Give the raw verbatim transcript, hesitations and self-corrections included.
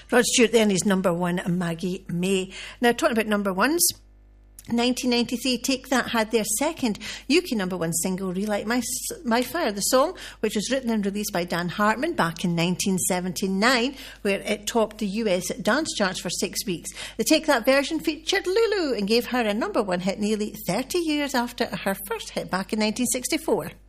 Rod Stewart then is number one, Maggie May. Now, talking about number ones, nineteen ninety-three, Take That had their second U K number one single, Relight My, My Fire. The song, which was written and released by Dan Hartman back in nineteen seventy-nine, where it topped the U S dance charts for six weeks. The Take That version featured Lulu and gave her a number one hit nearly thirty years after her first hit back in nineteen sixty-four.